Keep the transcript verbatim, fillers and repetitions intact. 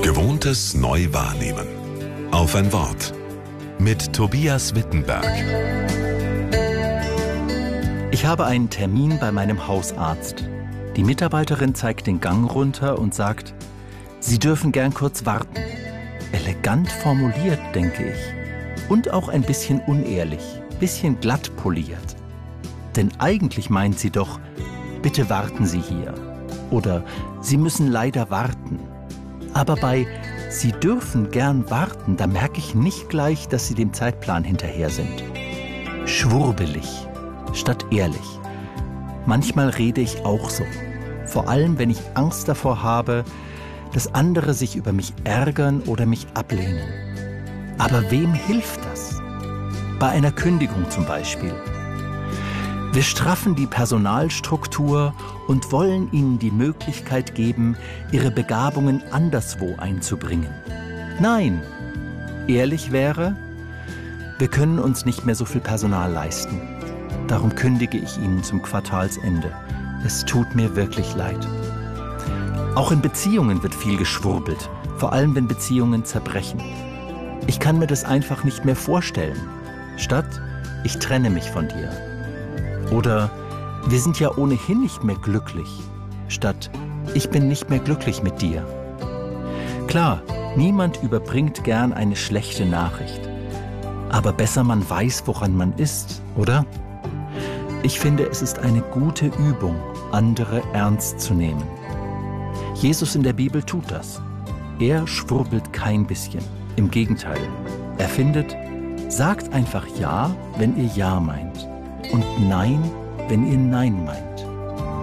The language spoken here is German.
Gewohntes neu wahrnehmen. Auf ein Wort. Mit Tobias Wittenberg. Ich habe einen Termin bei meinem Hausarzt. Die Mitarbeiterin zeigt den Gang runter und sagt, Sie dürfen gern kurz warten. Elegant formuliert, denke ich. Und auch ein bisschen unehrlich, bisschen glatt poliert. Denn eigentlich meint sie doch, bitte warten Sie hier. Oder Sie müssen leider warten. Aber bei Sie dürfen gern warten, da merke ich nicht gleich, dass Sie dem Zeitplan hinterher sind. Schwurbelig statt ehrlich. Manchmal rede ich auch so. Vor allem, wenn ich Angst davor habe, dass andere sich über mich ärgern oder mich ablehnen. Aber wem hilft das? Bei einer Kündigung zum Beispiel. Wir straffen die Personalstruktur und wollen ihnen die Möglichkeit geben, ihre Begabungen anderswo einzubringen. Nein, ehrlich wäre, wir können uns nicht mehr so viel Personal leisten. Darum kündige ich Ihnen zum Quartalsende. Es tut mir wirklich leid. Auch in Beziehungen wird viel geschwurbelt, vor allem wenn Beziehungen zerbrechen. Ich kann mir das einfach nicht mehr vorstellen. Statt, ich trenne mich von dir. Oder, wir sind ja ohnehin nicht mehr glücklich. Statt, ich bin nicht mehr glücklich mit dir. Klar, niemand überbringt gern eine schlechte Nachricht. Aber besser man weiß, woran man ist, oder? Ich finde, es ist eine gute Übung, andere ernst zu nehmen. Jesus in der Bibel tut das. Er schwurbelt kein bisschen. Im Gegenteil, er findet, sagt einfach Ja, wenn ihr Ja meint und Nein, wenn ihr Nein meint.